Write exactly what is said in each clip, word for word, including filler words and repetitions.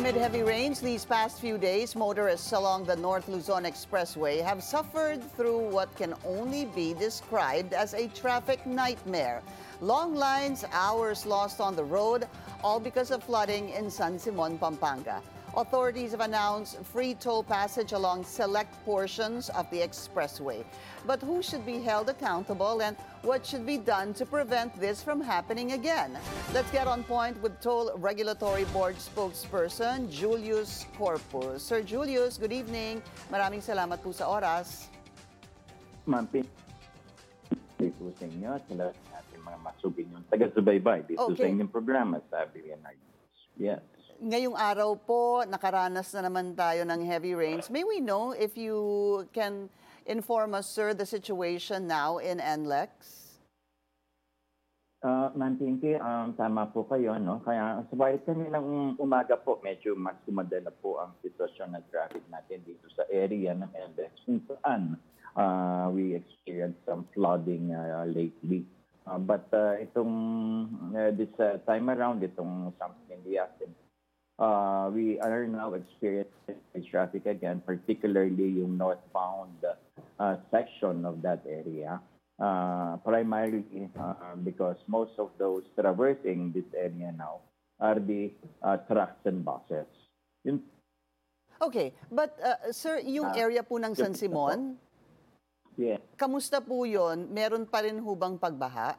Amid heavy rains these past few days, motorists along the North Luzon Expressway have suffered through what can only be described as a traffic nightmare. Long lines, hours lost on the road, all because of flooding in San Simon, Pampanga. Authorities have announced free toll passage along select portions of the expressway. But who should be held accountable and what should be done to prevent this from happening again? Let's get on point with Toll Regulatory Board spokesperson Julius Corpus. Sir Julius, good evening. Maraming salamat po sa oras. Ma'am, thank you po sa inyo at sa lahat ng ating mga masugin yung taga-subaybay dito Okay. sa inyong programa sa Abilianay. Yes. Ngayong araw po, nakaranas na naman tayo ng heavy rains. May we know if you can inform us, sir, the situation now in N L E X? Uh, Ma'am Pinky, um, tama po kayo, no? Kaya subalit kanilang umaga po, medyo mas kumadala po ang sitwasyon ng traffic natin dito sa area ng N L E X kung saan uh, we experienced some flooding uh, lately. Uh, but uh, itong uh, this uh, time around, itong something in the afternoon, Uh, we are now experiencing traffic again, particularly yung northbound uh, section of that area, uh, primarily uh, because most of those traversing this area now are the uh, trucks and buses. Yun, Okay, but uh, sir, yung Ah, area po ng San Simon, yeah, kamusta po yun? Meron pa rin hubang pagbaha?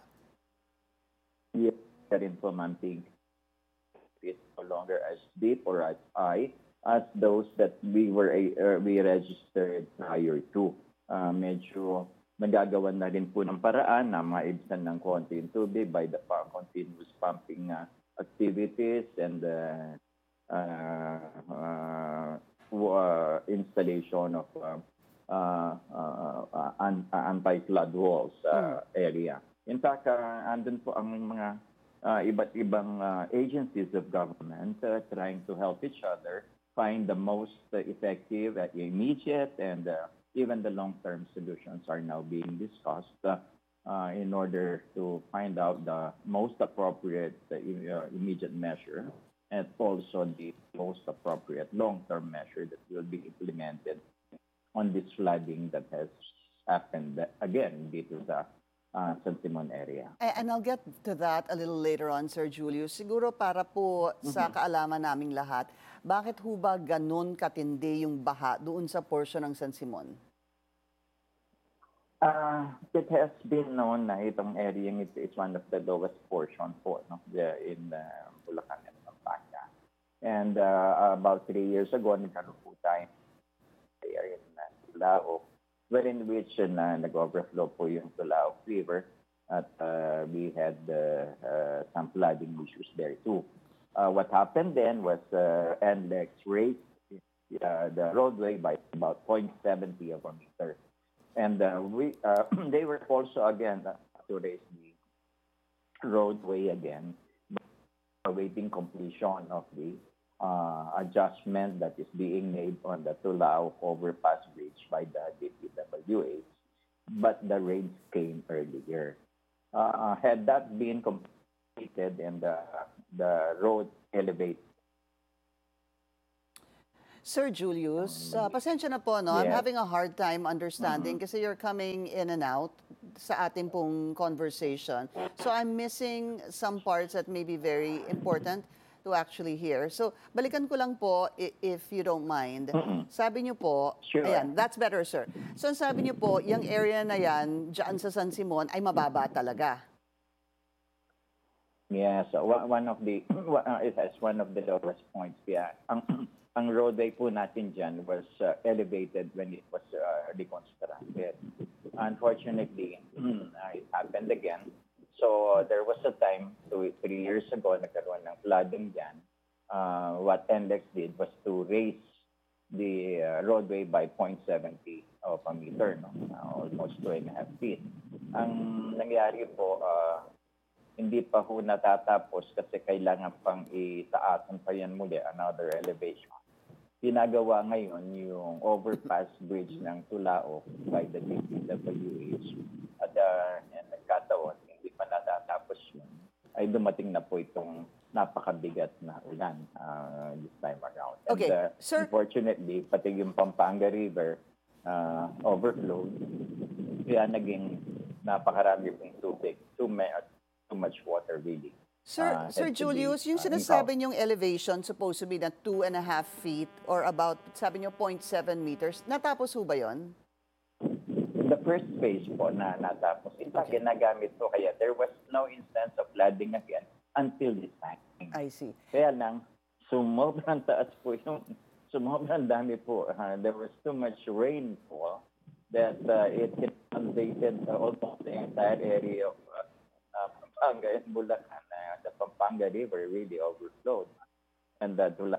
yeah, rin po, Ma'am Pink. It's no longer as deep or as high as those that we were uh, we registered prior to. Uh, medyo nagagawan na rin po ng paraan na maibsan ng konti yung tubig by the uh, continuous pumping uh, activities and uh, uh, uh, uh, installation of uh, uh, uh, uh, anti-flood walls uh, area. In fact, uh, andun po ang mga Uh, iba't ibang uh, agencies of government uh, trying to help each other find the most uh, effective, uh, immediate, and uh, even the long-term solutions are now being discussed uh, uh, in order to find out the most appropriate uh, uh, immediate measure and also the most appropriate long-term measure that will be implemented on this flooding that has happened again dito sa Uh, San Simon area. And I'll get to that a little later on, Sir Julius. Siguro para po sa kaalaman naming lahat, bakit ho ba ganun katindi yung baha doon sa portion ng San Simon? Uh, it has been known na itong area ito is one of the lowest portion po no, the, in uh, Bulacan and Pampanga. And uh, about three years ago, nagkaroon po tayo sa area ng Tulao, wherein which uh, nag-overflow po yung Tulao River at uh, we had uh, uh, some flooding issues there too. Uh, what happened then was uh, N L E X raised uh, the roadway by about zero point seven zero of a meter. And uh, we uh, they were also again uh, to raise the roadway again, awaiting completion of the Uh, adjustment that is being made on the Tulao overpass bridge by the D P W H, but the rains came earlier. Uh, had that been completed and the, the road elevated. Sir Julius, uh, pasensya na po, no? I'm Yes. having a hard time understanding kasi you're coming in and out sa ating pong conversation. So I'm missing some parts that may be very important to actually hear. So, balikan ko lang po, i- if you don't mind. Mm-mm. Sabi niyo po, Sure. ayan, that's better, sir. So, ang sabi niyo po, yung area na yan, dyan sa San Simon, ay mababa talaga. Yes, so one one of the uh, it has one of the lowest points. Yeah, ang ang roadway po natin dyan was uh, elevated when it was uh, reconstructed. Unfortunately, it happened again. So uh, there was a time, two, three years ago, nagkaroon ng flooding dyan. Uh, what N L E X did was to raise the uh, roadway by zero point seven zero of a meter, no? Uh, almost two and a half feet. Ang nangyari po, uh, hindi pa ho natatapos kasi kailangan pang itaasan pa yan muli, another elevation. Ginagawa ngayon yung overpass bridge ng Tulao by the D P W H. At uh, nagkataon, hindi pa natatapos yun, ay dumating na po itong napakabigat na ulan uh, this time around. And Okay, uh, sir. unfortunately, pati yung Pampanga River uh, overflowed, kaya naging napakarami pong tubig, too, ma- too much water really. Sir, uh, Sir had to be Julius, yung uh, sinasabi impounded. niyong elevation supposed to be na two and a half feet or about, sabi niyo, zero point seven meters. Natapos ho ba yon? The first phase po na natapos, in fact, Okay. ginagamit po kaya there was no instance of flooding again until this time. I see. Kaya lang, sumobrang taas po yung, sumobrang dami po. Uh, there was too much rainfall that uh, it inundated uh, almost the entire area of uh, uh, Pampanga and Bulacan. Uh, the Pampanga River really overflowed. And the Dula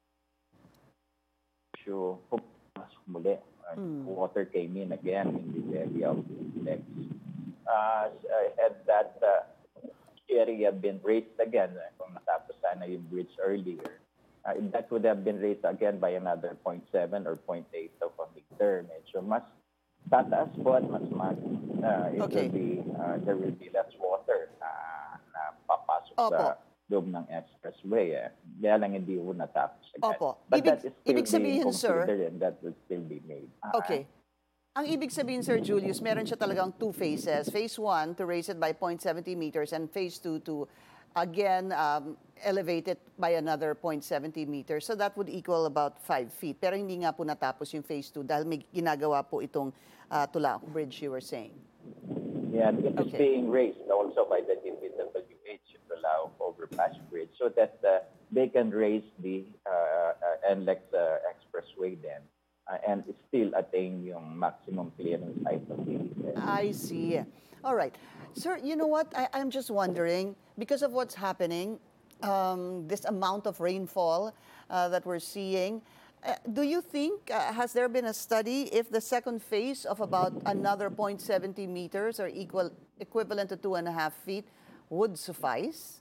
issue, pumasok muli. Uh, Mm. Water came in again in this area of Lex. Uh, had that uh, area been raised again, uh, kung natapos sana yung bridge earlier, uh, that would have been raised again by another zero point seven or zero point eight of a meter. Medyo mas tataas po at mas mag, uh, it Okay. will be, uh, there will be less water uh, na papasok Opo. sa loob ng expressway. Eh. Kaya lang hindi po natapos agad. Opo. But Ibig- that is still ibig sabihin, being sir- considered and that will still be made. Ah, Okay. Ang ibig sabihin, Sir Julius, meron siya talagang two phases. Phase one, to raise it by zero point seven zero meters, and phase two, to again um, elevate it by another zero point seven zero meters. So that would equal about five feet. Pero hindi nga po natapos yung phase two dahil may ginagawa po itong uh, Tulac Bridge you were saying. Yeah, it is Okay. being raised also by the D P W H to allow overpass bridge so that uh, they can raise the uh, uh, N L E X uh, expressway then uh, and still attain yung maximum clearance height of the I see. All right. Sir, you know what? I, I'm just wondering, because of what's happening, um, this amount of rainfall uh, that we're seeing, uh, do you think, uh, has there been a study if the second phase of about another zero point seven zero meters or equal equivalent to two and a half feet would suffice?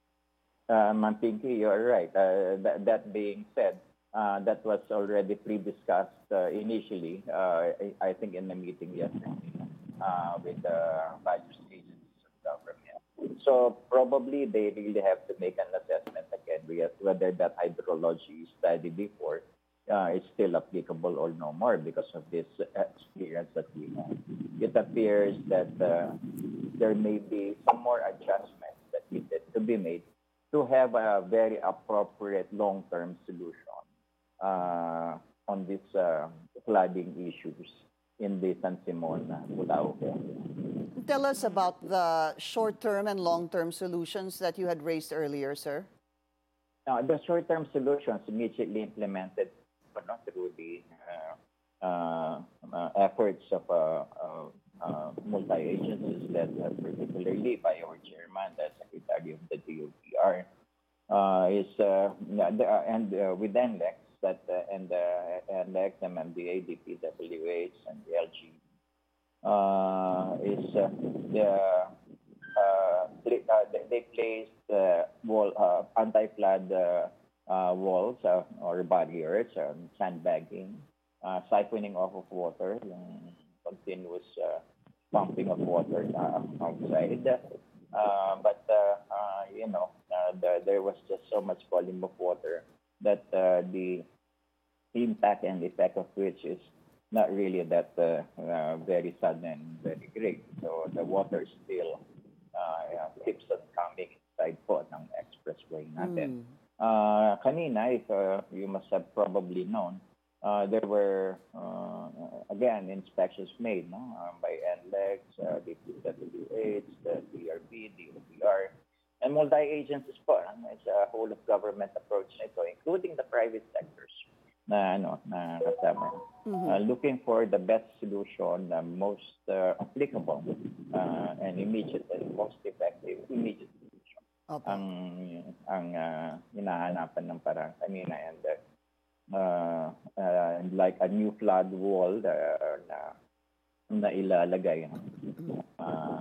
Uh, Ma'am Pinky, you're right. Uh, that, that being said, uh, that was already pre-discussed uh, initially, uh, I, I think in the meeting yesterday uh, with the various agencies of government. So probably they really have to make an assessment again whether that hydrology study before uh, is still applicable or no more because of this experience that we have. It appears that uh, there may be some more adjustments that needed to be made to have a very appropriate long-term solution uh, on these uh, flooding issues in the San Simon, Bulacan area. Tell us about the short-term and long-term solutions that you had raised earlier, sir. Now, the short-term solutions immediately implemented no, through the uh, uh, uh, efforts of uh, uh, uh, multi-agencies led uh, particularly by our chairman, the Secretary of the D O T R, uh, is uh, the, uh, and uh, with N L E X that uh, and uh, N L E X, M M D A, D P W H, and the L G uh, is uh, the uh, they, uh, they, they placed uh, wall uh, anti-flood uh, uh, walls uh, or barriers, um, sandbagging, uh, siphoning off of water, yung continuous uh, pumping of water uh, outside. Uh, but, uh, uh, you know, uh, the, there was just so much volume of water that uh, the impact and effect of which is not really that uh, uh, very sudden and very great. So the water still uh, keeps on coming inside po ng expressway natin. Mm. Uh, kanina, if uh, you must have probably known, uh, there were, uh, again, inspections made no, uh, by N L E X, uh, D P W H, the D R B, D O T R, and multi-agencies po. No? It's a whole of government approach nito, including the private sectors na, ano, na kasama. Mhm. Uh, looking for the best solution, the most uh, applicable uh, and immediate and most effective immediate solution. Opo. Ang ang uh, hinahanapan ng parang kanina and uh, uh, uh, like a new flood wall uh, na na ilalagay uh,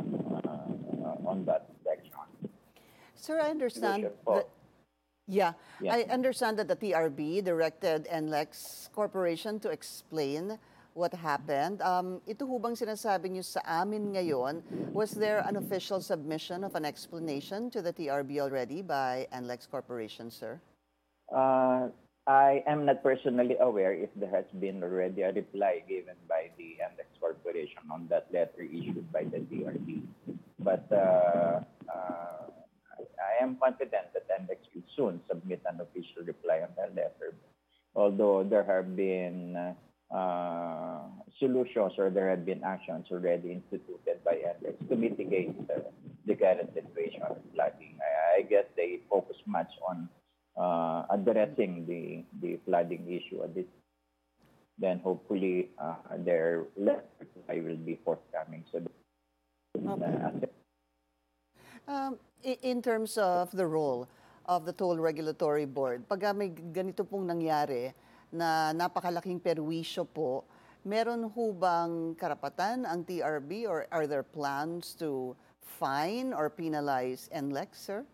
uh, on that section. Sir, I understand Solution po. that, yeah, Yeah. I understand that the T R B directed N L E X Corporation to explain what happened. Um, ito ho bang sinasabi niyo sa amin ngayon? Was there an official submission of an explanation to the T R B already by N L E X Corporation, sir? Uh, I am not personally aware if there has been already a reply given by the N L E X Corporation on that letter issued by the T R B. But uh, uh, I am confident that N L E X will soon submit an official reply on that letter. Although there have been uh, solutions or there have been actions already instituted by N L E X to mitigate uh, the current situation of flooding. I, I guess they focus much on uh, addressing the, the flooding issue at this. Then hopefully uh, their letter reply will be forthcoming. So, uh, Um, i- in terms of the role of the Toll Regulatory Board, pag may ganito pong nangyari na napakalaking perwisyo po, meron ho bang karapatan ang T R B or are there plans to fine or penalize N L E X, sir?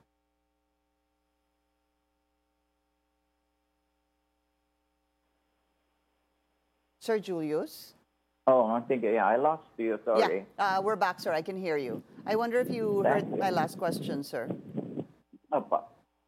Sir Julius? oh, I think, yeah, I lost you, sorry. Yeah, uh, we're back, sir. I can hear you. I wonder if you heard Thank you. my last question, sir. Opo.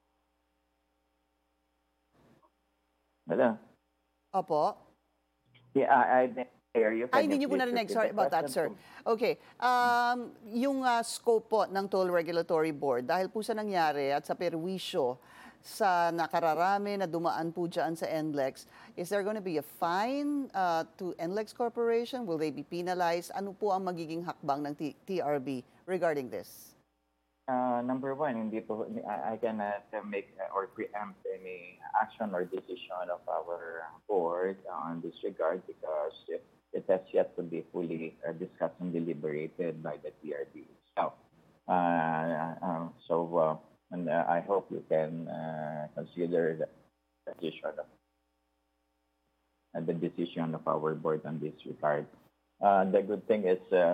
Hello? Opo. Yeah, I, I didn't hear you. Ay, Can hindi you niyo po please narinig. repeat Sorry the about that, question? sir. Okay. Um, yung uh, scope po ng Toll Regulatory Board, dahil po sa nangyari at sa perwisyo sa nakararami na dumaan po dyan sa N L E X, is there going to be a fine uh, to N L E X Corporation? Will they be penalized? Ano po ang magiging hakbang ng T- TRB regarding this? Uh, number one, hindi po, I, I cannot uh, make uh, or preempt any action or decision of our board on this regard because it, it has yet to be fully uh, discussed and deliberated by the T R B itself. Uh, uh, so, uh, and uh, I hope you can uh, consider the decision of uh, the decision of our board on this regard. Uh, the good thing is. Uh,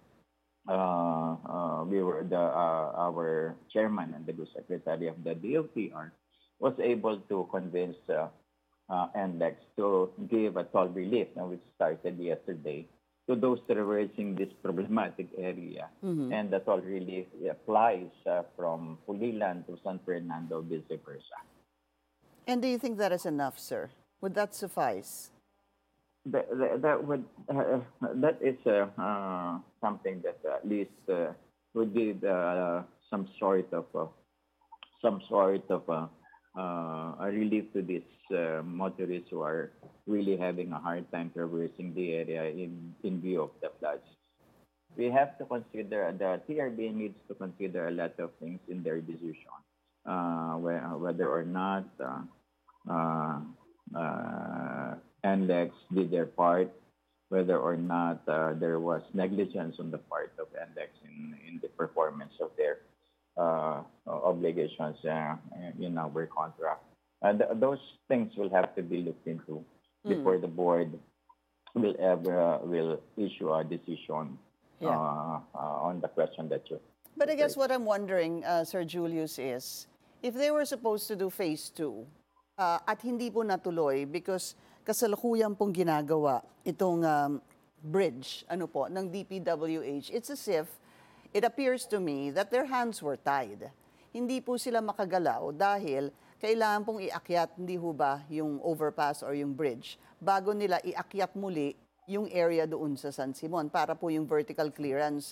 uh, uh, we were the uh, our chairman and the group secretary of the D O T R was able to convince uh, uh, N L E X to give a toll relief, now which started yesterday, to those traversing this problematic area. Mhm. And the toll relief applies uh, from Pulilan to San Fernando, vice versa. And do you think that is enough, sir? Would that suffice? That, that, that would uh, that is uh, uh, something that at least uh, would give uh, some sort of uh, some sort of uh, uh, a relief to these uh, motorists who are really having a hard time traversing the area in in view of the floods. We have to consider the T R B needs to consider a lot of things in their decision, uh, whether or not. Uh, uh, uh, N L E X did their part, whether or not uh, there was negligence on the part of N L E X in, in the performance of their uh, obligations uh, in our contract. And th- those things will have to be looked into before the board will ever uh, will issue a decision Yeah. uh, uh, on the question that you. But I guess what I'm wondering, uh, Sir Julius, is if they were supposed to do phase two uh, at hindi po natuloy because kasalukuyan pong ginagawa itong um, bridge ano po, ng D P W H, it's as if it appears to me that their hands were tied. Hindi po sila makagalaw dahil kailangan pong iakyat, hindi ho ba, yung overpass or yung bridge bago nila iakyat muli yung area doon sa San Simon para po yung vertical clearance